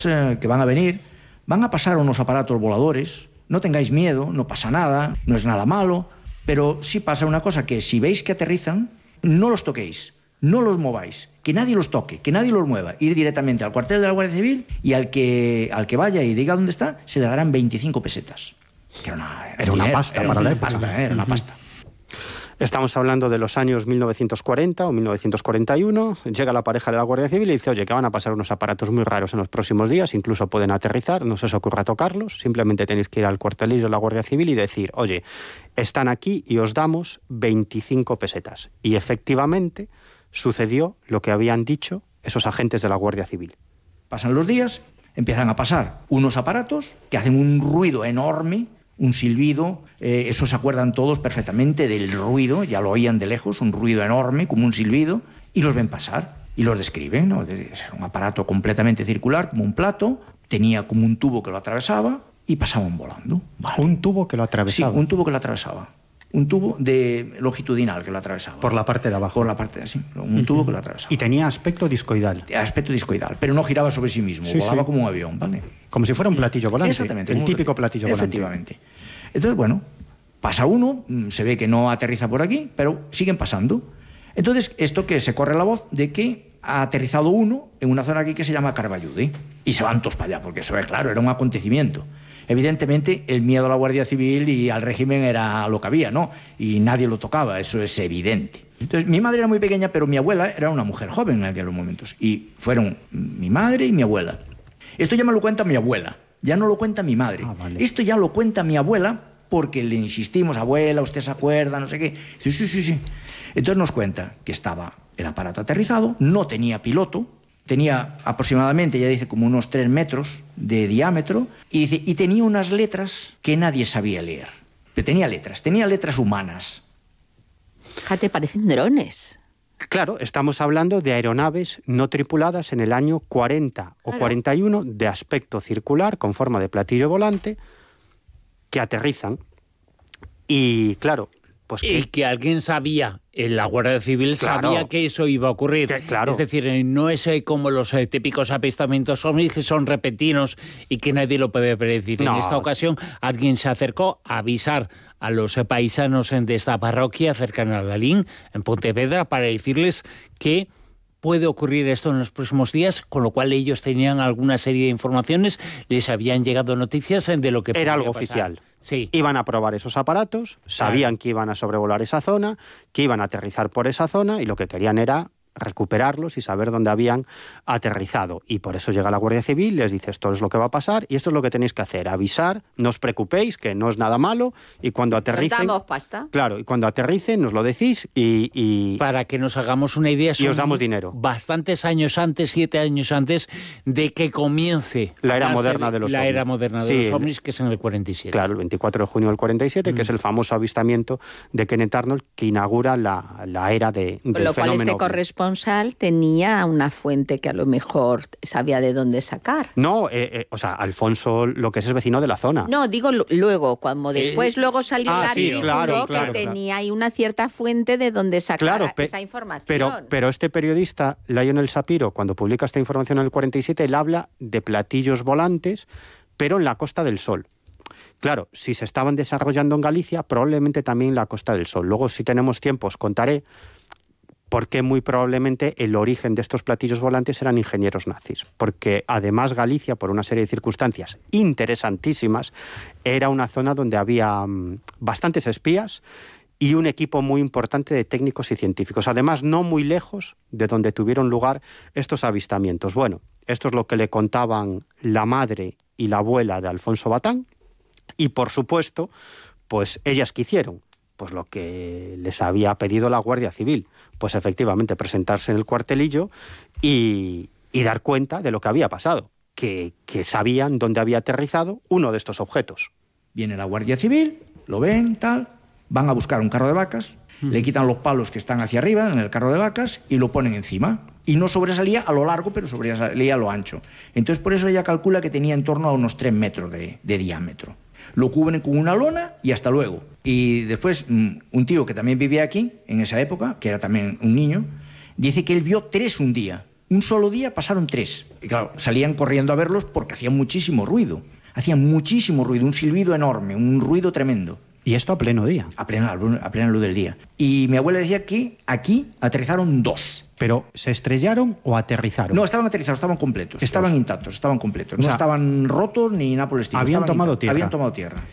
que van a venir, van a pasar unos aparatos voladores, no tengáis miedo, no pasa nada, no es nada malo, pero sí pasa una cosa, que si veis que aterrizan, no los toquéis, no los mováis, que nadie los toque, que nadie los mueva, ir directamente al cuartel de la Guardia Civil y al que vaya y diga dónde está, se le darán 25 pesetas. Que era una pasta para la época. Era una pasta. Estamos hablando de los años 1940 o 1941. Llega la pareja de la Guardia Civil y dice, oye, que van a pasar unos aparatos muy raros en los próximos días, incluso pueden aterrizar, no se os ocurra tocarlos, simplemente tenéis que ir al cuartelillo de la Guardia Civil y decir, oye, están aquí y os damos 25 pesetas. Y efectivamente sucedió lo que habían dicho esos agentes de la Guardia Civil. Pasan los días, empiezan a pasar unos aparatos que hacen un ruido enorme, un silbido, eso se acuerdan todos perfectamente del ruido, ya lo oían de lejos, un ruido enorme, como un silbido, y los ven pasar, y los describen, ¿no? Es un aparato completamente circular, como un plato, tenía como un tubo que lo atravesaba, y pasaban volando. Vale. ¿Un tubo que lo atravesaba? Sí, un tubo que lo atravesaba. Un tubo longitudinal que lo atravesaba. Por la parte de abajo. Por la parte de así, un tubo que lo atravesaba. Y tenía aspecto discoidal. Aspecto discoidal, pero no giraba sobre sí mismo, volaba como un avión, ¿vale? Como si fuera un platillo volante. Exactamente. El típico platillo volante. Efectivamente. Entonces, bueno, pasa uno, se ve que no aterriza por aquí, pero siguen pasando. Entonces, esto que se corre la voz de que ha aterrizado uno en una zona aquí que se llama Carballude, y se van todos para allá, porque eso es claro, era un acontecimiento. Evidentemente, el miedo a la Guardia Civil y al régimen era lo que había, ¿no? Y nadie lo tocaba, eso es evidente. Entonces, mi madre era muy pequeña, pero mi abuela era una mujer joven en aquellos momentos. Y fueron mi madre y mi abuela. Esto ya me lo cuenta mi abuela, ya no lo cuenta mi madre. Vale. Esto ya lo cuenta mi abuela porque le insistimos, abuela, ¿usted se acuerda? No sé qué. Sí. Entonces nos cuenta que estaba el aparato aterrizado, no tenía piloto, tenía aproximadamente, ya dice, como unos 3 metros de diámetro, y dice, y tenía unas letras que nadie sabía leer. Tenía letras humanas. Fíjate, parecen drones. Claro, estamos hablando de aeronaves no tripuladas en el año 40 o 41, de aspecto circular, con forma de platillo volante, que aterrizan. Y claro, pues y que alguien sabía, la Guardia Civil sabía que eso iba a ocurrir. Es decir, no es como los típicos avistamientos ovnis que son repentinos y que nadie lo puede predecir. No. En esta ocasión, alguien se acercó a avisar a los paisanos de esta parroquia cercana a Lalín, en Pontevedra, para decirles que puede ocurrir esto en los próximos días, con lo cual ellos tenían alguna serie de informaciones, les habían llegado noticias de lo que era algo pasar. Oficial. Sí. Iban a probar esos aparatos, sabían que iban a sobrevolar esa zona, que iban a aterrizar por esa zona, y lo que querían era recuperarlos y saber dónde habían aterrizado. Y por eso llega la Guardia Civil, les dice, esto es lo que va a pasar y esto es lo que tenéis que hacer, avisar, no os preocupéis, que no es nada malo, y cuando aterricen... Nos damos pasta. Claro, y cuando aterricen nos lo decís y... Para que nos hagamos una idea, y os damos dinero. Bastantes años antes, 7 años antes de que comience la era moderna de los ovnis. La era moderna de los ovnis, que es en el 47. Claro, el 24 de junio del 47, que es el famoso avistamiento de Kenneth Arnold, que inaugura la era del fenómeno. Con lo cual este corresponsal tenía una fuente que a lo mejor sabía de dónde sacar. No, o sea, Alfonso lo que es vecino de la zona. No, digo luego, cuando después luego salió el artículo claro, que tenía ahí una cierta fuente de donde sacar esa información. Pero este periodista, Lionel Shapiro, cuando publica esta información en el 47, él habla de platillos volantes, pero en la Costa del Sol. Claro, si se estaban desarrollando en Galicia, probablemente también en la Costa del Sol. Luego, si tenemos tiempo, os contaré porque muy probablemente el origen de estos platillos volantes eran ingenieros nazis. Porque además Galicia, por una serie de circunstancias interesantísimas, era una zona donde había bastantes espías y un equipo muy importante de técnicos y científicos. Además, no muy lejos de donde tuvieron lugar estos avistamientos. Bueno, esto es lo que le contaban la madre y la abuela de Alfonso Batán. Y, por supuesto, pues ellas ¿qué hicieron? Pues lo que les había pedido la Guardia Civil. Pues efectivamente presentarse en el cuartelillo y dar cuenta de lo que había pasado, que sabían dónde había aterrizado uno de estos objetos. Viene la Guardia Civil, lo ven, tal, van a buscar un carro de vacas, le quitan los palos que están hacia arriba en el carro de vacas y lo ponen encima. Y no sobresalía a lo largo, pero sobresalía a lo ancho. Entonces por eso ella calcula que tenía en torno a unos 3 metros de diámetro. Lo cubren con una lona y hasta luego. Y después un tío que también vivía aquí, en esa época, que era también un niño, dice que él vio 3 un día. Un solo día pasaron 3. Y claro, salían corriendo a verlos porque hacían muchísimo ruido. Hacían muchísimo ruido, un silbido enorme, un ruido tremendo. ¿Y esto a pleno día? A plena luz del día. Y mi abuela decía que aquí aterrizaron 2. ¿Pero se estrellaron o aterrizaron? No, estaban aterrizados, estaban completos. Estaban intactos, estaban completos. No estaban rotos ni nada por el estilo. Habían tomado tierra. Habían tomado tierra.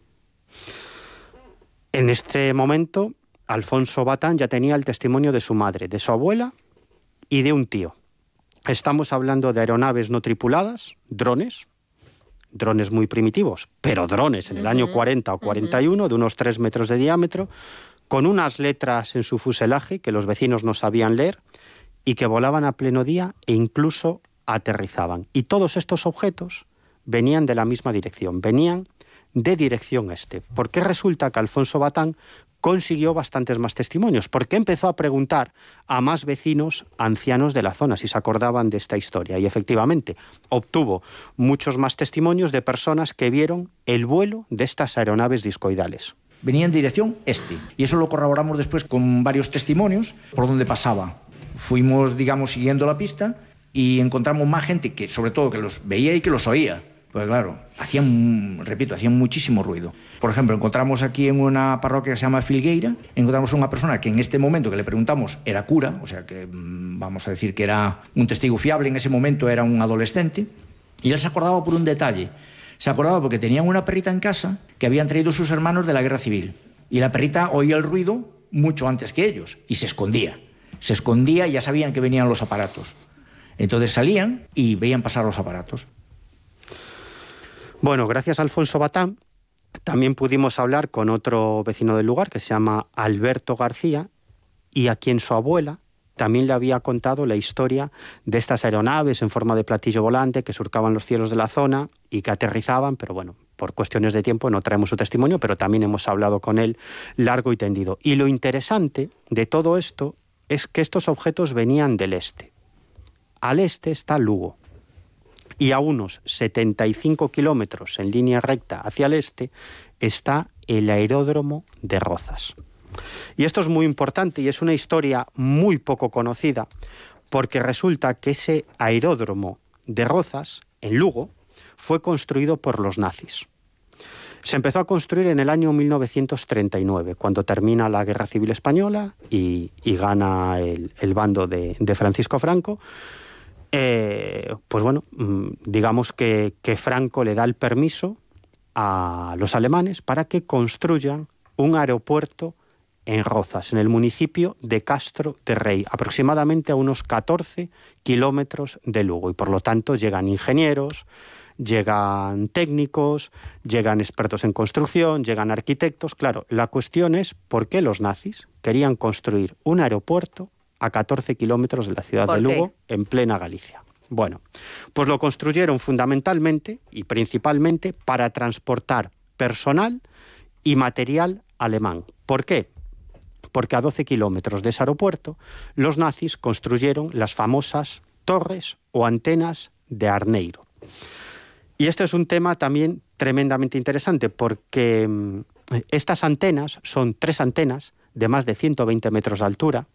En este momento, Alfonso Batán ya tenía el testimonio de su madre, de su abuela y de un tío. Estamos hablando de aeronaves no tripuladas, drones muy primitivos, pero drones en el año 40 o 41, de unos 3 metros de diámetro, con unas letras en su fuselaje que los vecinos no sabían leer y que volaban a pleno día e incluso aterrizaban. Y todos estos objetos venían de la misma dirección, venían de dirección este. ¿Por qué resulta que Alfonso Batán consiguió bastantes más testimonios? Porque empezó a preguntar a más vecinos ancianos de la zona si se acordaban de esta historia. Y efectivamente obtuvo muchos más testimonios de personas que vieron el vuelo de estas aeronaves discoidales. Venían en dirección este. Y eso lo corroboramos después con varios testimonios por donde pasaba. Fuimos, digamos, siguiendo la pista y encontramos más gente que, sobre todo, que los veía y que los oía. Pues claro, hacían muchísimo ruido. Por ejemplo, encontramos aquí en una parroquia que se llama Filgueira, encontramos a una persona que en este momento que le preguntamos era cura, o sea que vamos a decir que era un testigo fiable, en ese momento era un adolescente, y él se acordaba por un detalle. Se acordaba porque tenían una perrita en casa que habían traído sus hermanos de la Guerra Civil. Y la perrita oía el ruido mucho antes que ellos y se escondía. Se escondía y ya sabían que venían los aparatos. Entonces salían y veían pasar los aparatos. Bueno, gracias a Alfonso Batán, también pudimos hablar con otro vecino del lugar que se llama Alberto García y a quien su abuela también le había contado la historia de estas aeronaves en forma de platillo volante que surcaban los cielos de la zona y que aterrizaban, pero bueno, por cuestiones de tiempo no traemos su testimonio, pero también hemos hablado con él largo y tendido. Y lo interesante de todo esto es que estos objetos venían del este. Al este está Lugo. Y a unos 75 kilómetros en línea recta hacia el este está el aeródromo de Rozas. Y esto es muy importante y es una historia muy poco conocida porque resulta que ese aeródromo de Rozas, en Lugo, fue construido por los nazis. Se empezó a construir en el año 1939, cuando termina la Guerra Civil Española y gana el bando de Francisco Franco. Pues bueno, digamos que Franco le da el permiso a los alemanes para que construyan un aeropuerto en Rozas, en el municipio de Castro de Rey, aproximadamente a unos 14 kilómetros de Lugo. Y por lo tanto llegan ingenieros, llegan técnicos, llegan expertos en construcción, llegan arquitectos. Claro, la cuestión es por qué los nazis querían construir un aeropuerto a 14 kilómetros de la ciudad de Lugo, en plena Galicia. Bueno, pues lo construyeron fundamentalmente y principalmente para transportar personal y material alemán. ¿Por qué? Porque a 12 kilómetros de ese aeropuerto los nazis construyeron las famosas torres o antenas de Arneiro. Y este es un tema también tremendamente interesante porque estas antenas son 3 antenas de más de 120 metros de altura,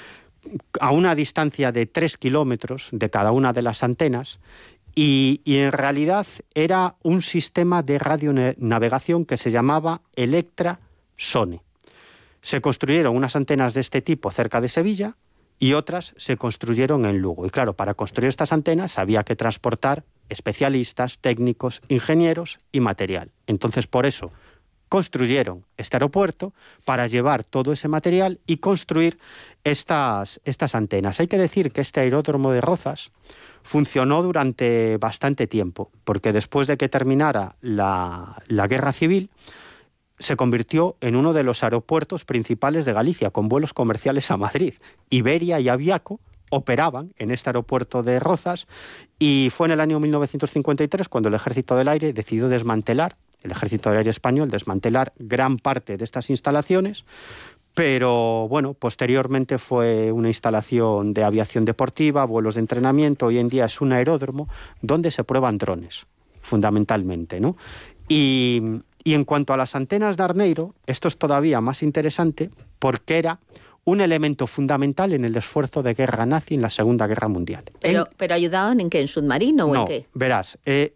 a una distancia de 3 kilómetros de cada una de las antenas y en realidad era un sistema de radionavegación que se llamaba Electra Sone. Se construyeron unas antenas de este tipo cerca de Sevilla y otras se construyeron en Lugo. Y claro, para construir estas antenas había que transportar especialistas, técnicos, ingenieros y material. Entonces, por eso construyeron este aeropuerto para llevar todo ese material y construir estas antenas. Hay que decir que este aeródromo de Rozas funcionó durante bastante tiempo, porque después de que terminara la Guerra Civil, se convirtió en uno de los aeropuertos principales de Galicia, con vuelos comerciales a Madrid. Iberia y Aviaco operaban en este aeropuerto de Rozas y fue en el año 1953 cuando el Ejército del Aire decidió desmantelar, el Ejército del Aire español, desmantelar gran parte de estas instalaciones, pero bueno, posteriormente fue una instalación de aviación deportiva, vuelos de entrenamiento. Hoy en día es un aeródromo donde se prueban drones, fundamentalmente, ¿no? Y en cuanto a las antenas de Arneiro, esto es todavía más interesante porque era un elemento fundamental en el esfuerzo de guerra nazi en la Segunda Guerra Mundial. ¿Pero ayudaban en qué? ¿En submarino o en qué? Verás,